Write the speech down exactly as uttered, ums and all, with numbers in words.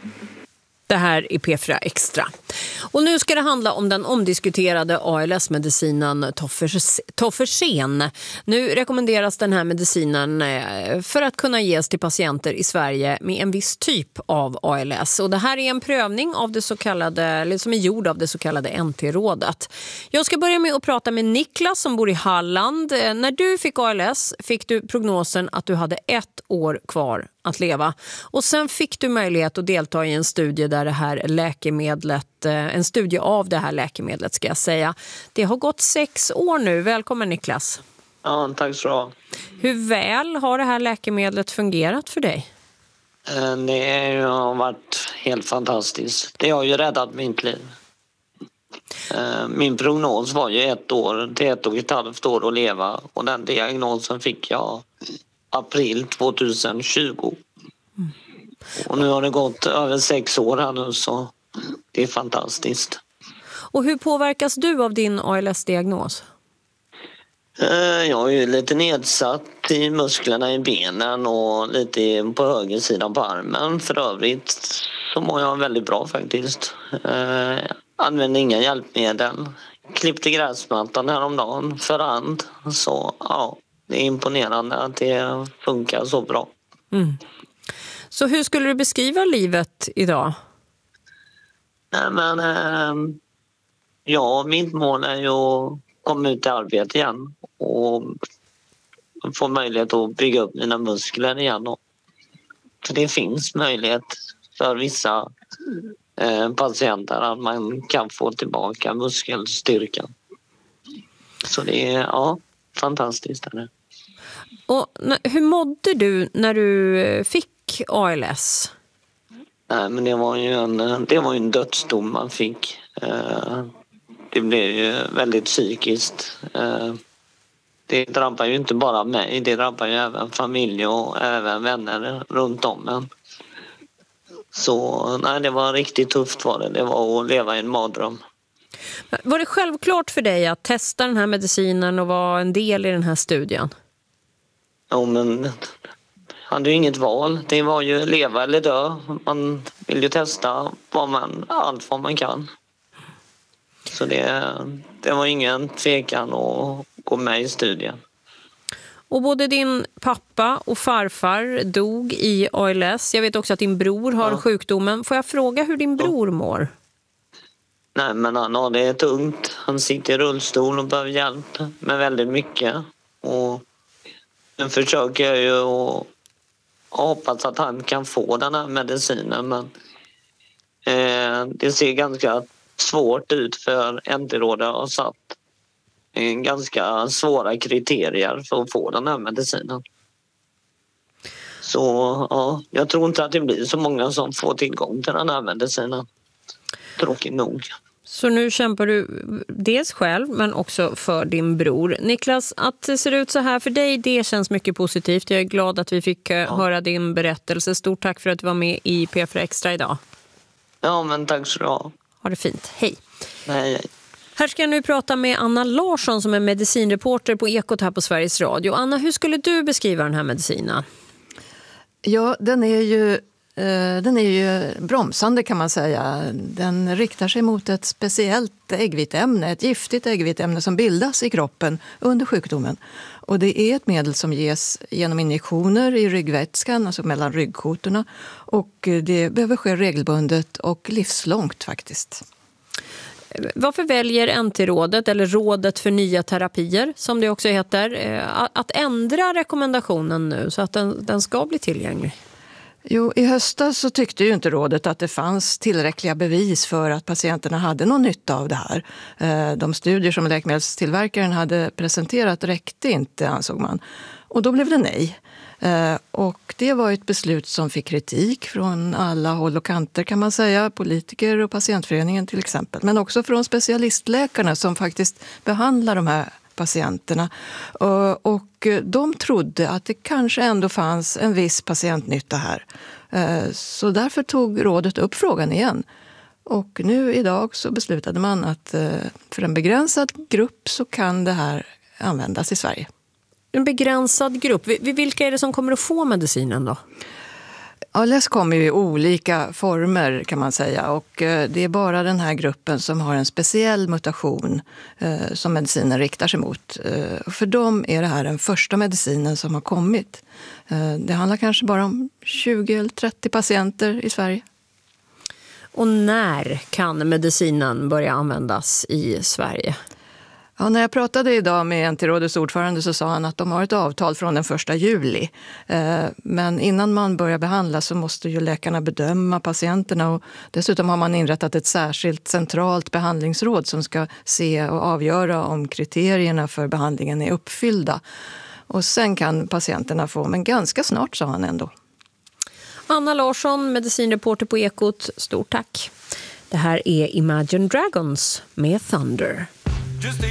Det här är P fyra Extra. Och nu ska det handla om den omdiskuterade A L S-medicinen Tofersen. Nu rekommenderas den här medicinen för att kunna ges till patienter i Sverige med en viss typ av A L S. Och det här är en prövning av det så kallade, eller som är gjord av det så kallade N T-rådet. Jag ska börja med att prata med Niklas som bor i Halland. När du fick A L S fick du prognosen att du hade ett år kvar att leva. Och sen fick du möjlighet att delta i en studie där det här läkemedlet, en studie av det här läkemedlet ska jag säga. Det har gått sex år nu. Välkommen Niklas. Ja, tack så bra. Hur väl har det här läkemedlet fungerat för dig? Det har varit helt fantastiskt. Det har ju räddat mitt liv. Min prognos var ju ett år till ett och ett halvt år att leva och den diagnosen fick jag april tjugohundratjugo. Mm. Och nu har det gått över sex år här nu så det är fantastiskt. Och hur påverkas du av din A L S-diagnos? Jag är ju lite nedsatt i musklerna i benen och lite på höger sidan på armen. För övrigt så mår jag väldigt bra faktiskt. Använder inga hjälpmedel. Klippte gräsmattan häromdagen för hand. Så ja, det är imponerande att det funkar så bra. Mm. Så hur skulle du beskriva livet idag? Nej men, eh, ja, mitt mål är ju att komma ut i arbete igen och få möjlighet att bygga upp mina muskler igen. För det finns möjlighet för vissa eh, patienter att man kan få tillbaka muskelstyrkan. Så det är ja, fantastiskt. Är det. Och hur mådde du när du fick A L S? Nej, men det var ju en, det var ju en dödsdom man fick. Det blev ju väldigt psykiskt. Det drabbar ju inte bara mig, det drabbar ju även familj och även vänner runt om en. Så nej, det var riktigt tufft var det. Det var att leva i en mardröm. Var det självklart för dig att testa den här medicinen och vara en del i den här studien? Ja, men hade ju inget val. Det var ju leva eller dö. Man vill ju testa vad man, allt vad man kan. Så det, det var ingen tvekan att gå med i studien. Och både din pappa och farfar dog i A L S. Jag vet också att din bror har ja. sjukdomen. Får jag fråga hur din bror mår? Nej, men han har det tungt. Han sitter i rullstol och behöver hjälp med väldigt mycket. Och nu försöker jag ju att hoppas att han kan få den här medicinen. Men eh, det ser ganska svårt ut för N T-rådet har satt en ganska svåra kriterier för att få den här medicinen. Så ja, jag tror inte att det blir så många som får tillgång till den här medicinen. Tråkigt nog. Så nu kämpar du dels själv men också för din bror. Niklas, att det ser ut så här för dig, det känns mycket positivt. Jag är glad att vi fick ja. höra din berättelse. Stort tack för att du var med i P fyra Extra idag. Ja, men tack så bra. Ha det fint. Hej. Nej, nej. Här ska jag nu prata med Anna Larsson som är medicinreporter på Ekot här på Sveriges Radio. Anna, hur skulle du beskriva den här medicinen? Ja, den är ju, eh, den är ju bromsande kan man säga. Den riktar sig mot ett speciellt äggviteämne, ett giftigt äggviteämne som bildas i kroppen under sjukdomen. Och det är ett medel som ges genom injektioner i ryggvätskan, alltså mellan ryggkotorna. Och det behöver ske regelbundet och livslångt faktiskt. Varför väljer N T-rådet, eller Rådet för nya terapier som det också heter, att ändra rekommendationen nu så att den, den ska bli tillgänglig? Jo, i höstas så tyckte ju inte rådet att det fanns tillräckliga bevis för att patienterna hade någon nytta av det här. De studier som läkemedelstillverkaren hade presenterat räckte inte, ansåg man. Och då blev det nej. Och det var ett beslut som fick kritik från alla håll och kanter kan man säga. Politiker och patientföreningen till exempel. Men också från specialistläkarna som faktiskt behandlar de här patienterna. Och de trodde att det kanske ändå fanns en viss patientnytta här. Så därför tog rådet upp frågan igen. Och nu idag så beslutade man att för en begränsad grupp så kan det här användas i Sverige. En begränsad grupp. Vilka är det som kommer att få medicinen då? A L S kommer ju i olika former kan man säga, och det är bara den här gruppen som har en speciell mutation som medicinen riktar sig mot. För dem är det här den första medicinen som har kommit. Det handlar kanske bara om tjugo eller trettio patienter i Sverige. Och när kan medicinen börja användas i Sverige? Ja, när jag pratade idag med Antirådets ordförande så sa han att de har ett avtal från den första juli. Men innan man börjar behandla så måste ju läkarna bedöma patienterna, och dessutom har man inrättat ett särskilt centralt behandlingsråd som ska se och avgöra om kriterierna för behandlingen är uppfyllda. Och sen kan patienterna få, men ganska snart, sa han ändå. Anna Larsson, medicinreporter på Ekot, stort tack. Det här är Imagine Dragons med Thunder.